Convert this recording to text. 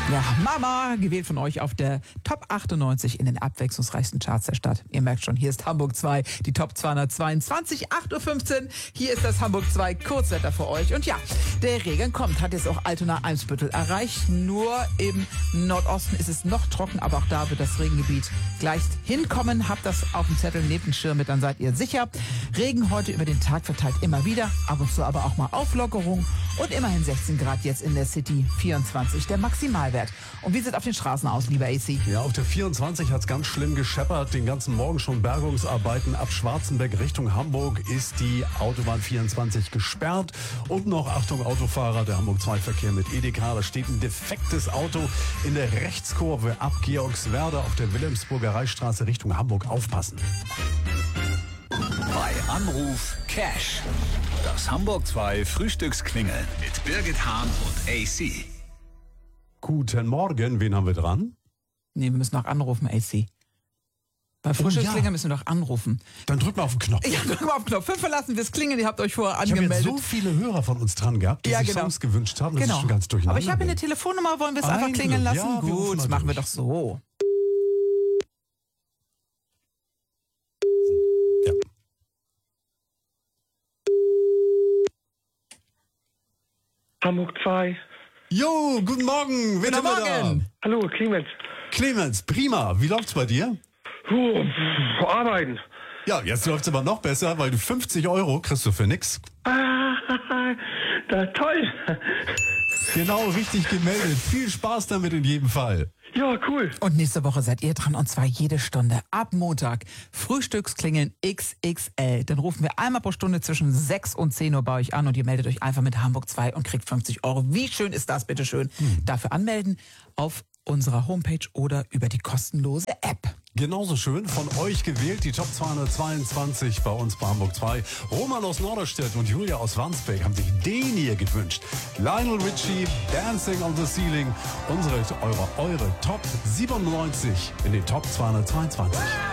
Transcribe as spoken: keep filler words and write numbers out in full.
Ja, Mama, gewählt von euch auf der Top achtundneunzig in den abwechslungsreichsten Charts der Stadt. Ihr merkt schon, hier ist Hamburg zwei, die Top zweihundertzweiundzwanzig, acht Uhr fünfzehn. Hier ist das Hamburg zwei Kurzwetter für euch. Und ja, der Regen kommt, hat jetzt auch Altona-Eimsbüttel erreicht. Nur im Nordosten ist es noch trocken, aber auch da wird das Regengebiet gleich hinkommen. Habt das auf dem Zettel neben dem Schirm mit, dann seid ihr sicher. Regen heute über den Tag verteilt immer wieder, ab und zu aber auch mal Auflockerung. Und immerhin sechzehn Grad jetzt in der City, vierundzwanzig der Maximalwert. Und wie sieht es auf den Straßen aus, lieber A C? Ja, auf der vierundzwanzig hat es ganz schlimm gescheppert. Den ganzen Morgen schon Bergungsarbeiten. Ab Schwarzenberg Richtung Hamburg ist die Autobahn vierundzwanzig gesperrt. Und noch, Achtung, Autofahrer, der Hamburg zwei Verkehr mit Edeka. Da steht ein defektes Auto in der Rechtskurve ab Georgswerder auf der Wilhelmsburger Reichsstraße Richtung Hamburg. Aufpassen. Bei Anruf Cash. Das Hamburg zwei Frühstücksklingeln mit Birgit Hahn und A C. Guten Morgen, wen haben wir dran? Nee, wir müssen noch anrufen, A C. Bei Frühstücksklingeln ja. müssen wir doch anrufen. Dann drück mal auf den Knopf. Ja, drück mal auf den Knopf. Fünf verlassen wir das Klingeln, ihr habt euch vorher ich angemeldet. Ich habe so viele Hörer von uns dran gehabt, die ja, sich genau. Songs gewünscht haben. Das genau. ist schon ganz durcheinander. Aber ich habe eine Telefonnummer, wollen wir es Ein einfach klingeln lassen? Ja, wir Gut, das machen wir durch. doch so. Ja. Hamburg zwei. Jo, guten Morgen. Wen Guten haben wir Morgen. da? Hallo, Clemens. Clemens, prima. Wie läuft's bei dir? Oh, pff, arbeiten. Ja, jetzt läuft's aber noch besser, weil du fünfzig Euro kriegst du für nix. Ah, da, toll. Genau, richtig gemeldet. Viel Spaß damit in jedem Fall. Ja, cool. Und nächste Woche seid ihr dran, und zwar jede Stunde. Ab Montag. Frühstücksklingeln X X L. Dann rufen wir einmal pro Stunde zwischen sechs und zehn Uhr bei euch an und ihr meldet euch einfach mit Hamburg zwei und kriegt fünfzig Euro. Wie schön ist das, bitteschön? Hm. Dafür anmelden auf unserer Homepage oder über die kostenlose App. Genauso schön, von euch gewählt, die Top zweihundertzweiundzwanzig bei uns bei Hamburg zwei. Roman aus Norderstedt und Julia aus Wandsbek haben sich den hier gewünscht. Lionel Richie, Dancing on the Ceiling, unsere, eure, eure Top siebenundneunzig in den Top zweihundertzweiundzwanzig.